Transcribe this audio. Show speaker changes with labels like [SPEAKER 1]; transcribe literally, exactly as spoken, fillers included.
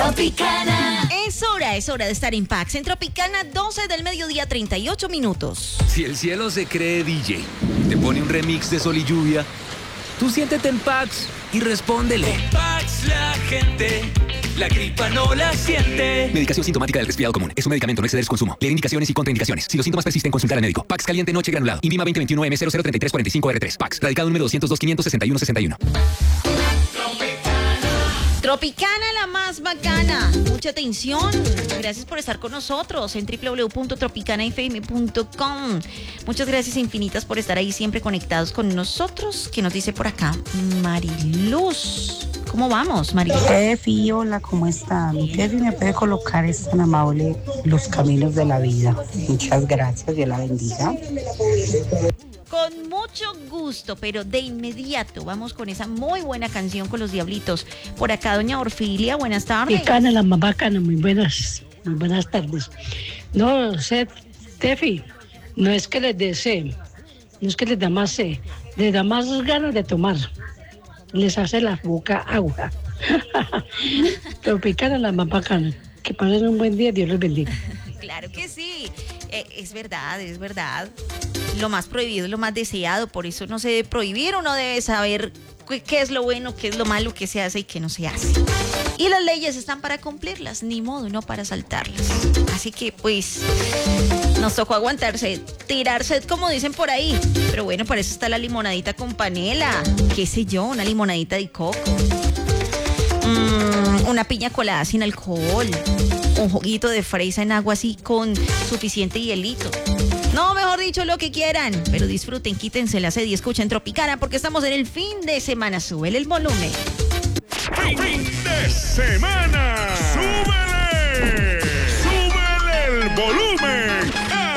[SPEAKER 1] Tropicana. Es hora, es hora de estar en Pax. En Tropicana, doce del mediodía, treinta y ocho minutos.
[SPEAKER 2] Si el cielo se cree D J, te pone un remix de sol y lluvia, tú siéntete en Pax y respóndele.
[SPEAKER 3] En Pax la gente, la gripa no la siente.
[SPEAKER 2] Medicación sintomática del resfriado común. Es un medicamento, no exceder su consumo. Leer indicaciones y contraindicaciones. Si los síntomas persisten, consultar al médico. Pax caliente noche granulado. Invima veinte veintiuno M cero cero treinta y tres cuarenta y cinco R tres. Pax. Radicado número doscientos dos, quinientos sesenta y uno, sesenta y uno.
[SPEAKER 1] Tropicana, la más bacana. Mucha atención. Gracias por estar con nosotros en doble u doble u doble u punto tropicana f m punto com. Muchas gracias infinitas por estar ahí siempre conectados con nosotros. ¿Qué nos dice por acá Mariluz? ¿Cómo vamos, Mariluz?
[SPEAKER 4] Tefi, hola, ¿cómo están? Tefi, ¿me puede colocar, es tan amable, Los Caminos de la Vida? Muchas gracias, Dios la bendiga.
[SPEAKER 1] Con mucho gusto, pero de inmediato vamos con esa muy buena canción con los Diablitos. Por acá, doña Orfilia, buenas tardes.
[SPEAKER 5] Picana, la más bacana, muy buenas, muy buenas tardes. No, sé, Tefi, no es que les desee, no es que les da más sed, les da más ganas de tomar. Les hace la boca agua. Tropicana, la más bacana. Que pasen un buen día, Dios los bendiga.
[SPEAKER 1] Claro que sí, eh, es verdad, es verdad. Lo más prohibido es lo más deseado, por eso no se debe prohibir, uno debe saber qué es lo bueno, qué es lo malo, qué se hace y qué no se hace. Y las leyes están para cumplirlas, ni modo, no para saltarlas. Así que pues nos tocó aguantarse, tirarse como dicen por ahí. Pero bueno, para eso está la limonadita con panela, qué sé yo, una limonadita de coco. Mm, una piña colada sin alcohol, un juguito de fresa en agua así con suficiente hielito. No, mejor dicho, lo que quieran, pero disfruten, quítense la sed y escuchen Tropicana porque estamos en el fin de semana. Súbele el volumen.
[SPEAKER 6] ¡Fin de semana!